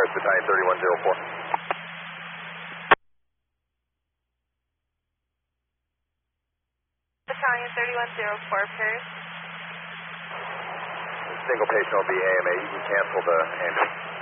Paris, Battalion 3104. Battalion 3104, Paris. Single patient will be AMA. You can cancel the ambulance.